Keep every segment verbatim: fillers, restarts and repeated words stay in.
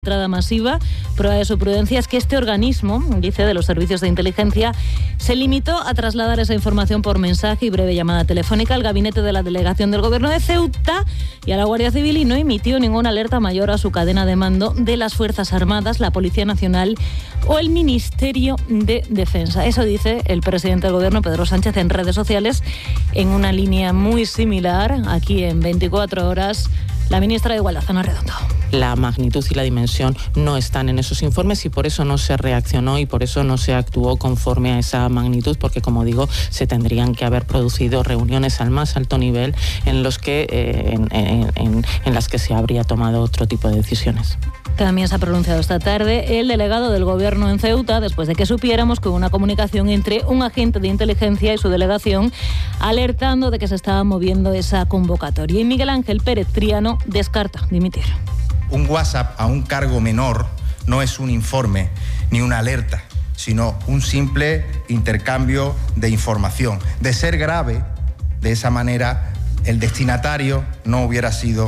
entrada masiva. Prueba de su prudencia es que este organismo, dice, de los servicios de inteligencia, se limitó a trasladar esa información por mensaje y breve llamada telefónica al gabinete de la delegación del gobierno de Ceuta y a la Guardia Civil, y no emitió ninguna alerta mayor a su cadena de mando de las Fuerzas Armadas, la Policía Nacional o el Ministerio de Defensa. Eso dice el presidente del gobierno, Pedro Sánchez, en redes sociales, en una línea muy similar. Aquí en veinticuatro horas, la ministra de Igualdad, Ana Redondo. La magnitud y la dimensión no están en esos informes y por eso no se reaccionó y por eso no se actuó conforme a esa magnitud, porque, como digo, se tendrían que haber producido reuniones al más alto nivel en los que eh, en, en, en, en las que se habría tomado otro tipo de decisiones. También se ha pronunciado esta tarde el delegado del gobierno en Ceuta, después de que supiéramos que hubo una comunicación entre un agente de inteligencia y su delegación alertando de que se estaba moviendo esa convocatoria. Y Miguel Ángel Pérez Triano descarta dimitir. Un WhatsApp a un cargo menor no es un informe ni una alerta, sino un simple intercambio de información. De ser grave, de esa manera, el destinatario no hubiera sido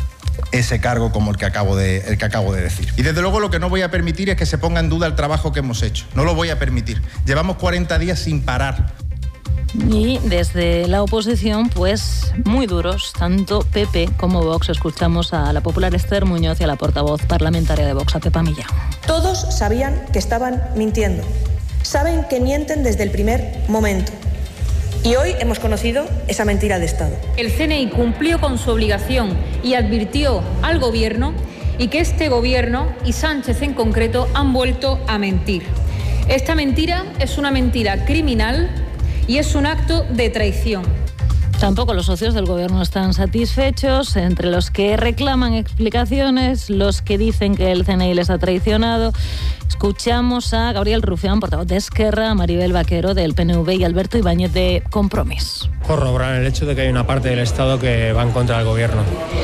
ese cargo como el que acabo de, el que acabo de decir. Y desde luego lo que no voy a permitir es que se ponga en duda el trabajo que hemos hecho. No lo voy a permitir. Llevamos cuarenta días sin parar. Y desde la oposición, pues muy duros, tanto P P como Vox. Escuchamos a la popular Esther Muñoz y a la portavoz parlamentaria de Vox, a Pepa Millán. Todos sabían que estaban mintiendo. Saben que mienten desde el primer momento. Y hoy hemos conocido esa mentira de Estado. El C N I cumplió con su obligación y advirtió al Gobierno, y que este Gobierno y Sánchez en concreto han vuelto a mentir. Esta mentira es una mentira criminal y es un acto de traición. Tampoco los socios del gobierno están satisfechos, entre los que reclaman explicaciones, los que dicen que el C N I les ha traicionado. Escuchamos a Gabriel Rufián, portavoz de Esquerra, a Maribel Vaquero del P N V y Alberto Ibáñez de Compromís. Corroboran el hecho de que hay una parte del Estado que va en contra del gobierno.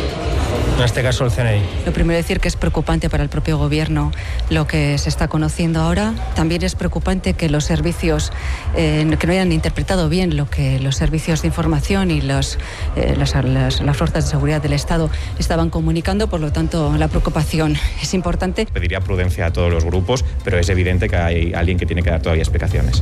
En este caso el C N I. Lo primero decir que es preocupante para el propio gobierno lo que se está conociendo ahora. También es preocupante que los servicios, eh, que no hayan interpretado bien lo que los servicios de información y los, eh, las, las, las fuerzas de seguridad del Estado estaban comunicando. Por lo tanto, la preocupación es importante. Pediría prudencia a todos los grupos, pero es evidente que hay alguien que tiene que dar todavía explicaciones.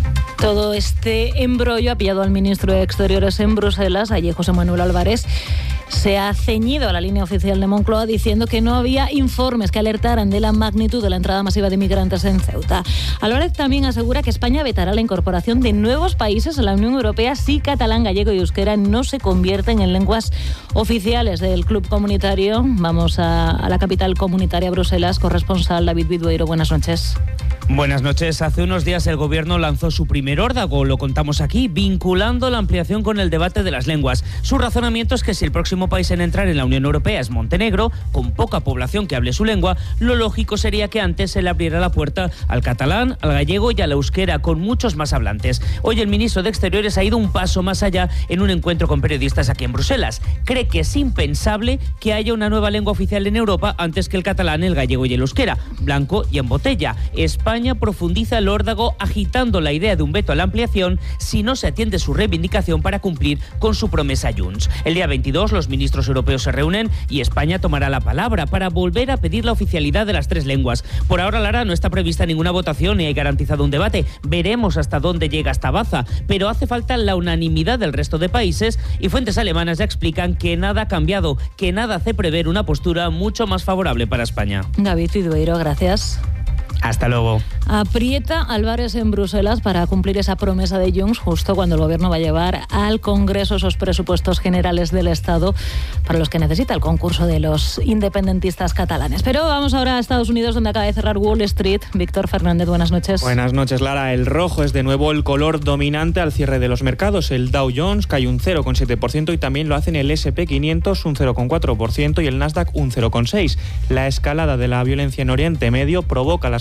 Todo este embrollo ha pillado al ministro de Exteriores en Bruselas. Allí José Manuel Álvarez se ha ceñido a la línea oficial de Moncloa diciendo que no había informes que alertaran de la magnitud de la entrada masiva de migrantes en Ceuta. Álvarez también asegura que España vetará la incorporación de nuevos países a la Unión Europea si catalán, gallego y euskera no se convierten en lenguas oficiales del club comunitario. Vamos a, a la capital comunitaria, Bruselas. Corresponsal David Bidueiro, buenas noches. Buenas noches. Hace unos días el Gobierno lanzó su primer órdago, lo contamos aquí, vinculando la ampliación con el debate de las lenguas. Su razonamiento es que si el próximo país en entrar en la Unión Europea es Montenegro, con poca población que hable su lengua, lo lógico sería que antes se le abriera la puerta al catalán, al gallego y al euskera, con muchos más hablantes. Hoy el ministro de Exteriores ha ido un paso más allá en un encuentro con periodistas aquí en Bruselas. Cree que es impensable que haya una nueva lengua oficial en Europa antes que el catalán, el gallego y el euskera, blanco y en botella. España profundiza el órdago agitando la idea de un veto a la ampliación si no se atiende su reivindicación para cumplir con su promesa Junts. El día veintidós los ministros europeos se reúnen y España tomará la palabra para volver a pedir la oficialidad de las tres lenguas. Por ahora, Lara, no está prevista ninguna votación ni hay garantizado un debate. Veremos hasta dónde llega esta baza, pero hace falta la unanimidad del resto de países y fuentes alemanas ya explican que nada ha cambiado, que nada hace prever una postura mucho más favorable para España. David Idueiro, gracias. Hasta luego. Aprieta Álvarez en Bruselas para cumplir esa promesa de Junts justo cuando el gobierno va a llevar al Congreso esos presupuestos generales del Estado para los que necesita el concurso de los independentistas catalanes. Pero vamos ahora a Estados Unidos, donde acaba de cerrar Wall Street. Víctor Fernández, buenas noches. Buenas noches, Lara. El rojo es de nuevo el color dominante al cierre de los mercados. El Dow Jones cae un cero coma siete por ciento y también lo hacen el ese and pe quinientos un cero coma cuatro por ciento y el Nasdaq un cero coma seis por ciento. La escalada de la violencia en Oriente Medio provoca las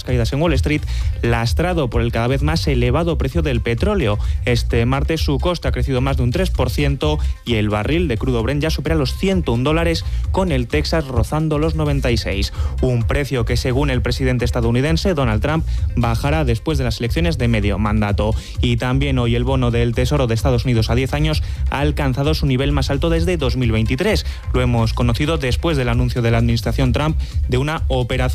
caídas en Wall Street, lastrado por el cada vez más elevado precio del petróleo. Este martes su coste ha crecido más de un tres por ciento y el barril de crudo Brent ya supera los ciento un dólares, con el Texas rozando los noventa y seis. Un precio que, según el presidente estadounidense Donald Trump, bajará después de las elecciones de medio mandato. Y también hoy el bono del Tesoro de Estados Unidos a diez años ha alcanzado su nivel más alto desde dos mil veintitrés. Lo hemos conocido después del anuncio de la administración Trump de una operación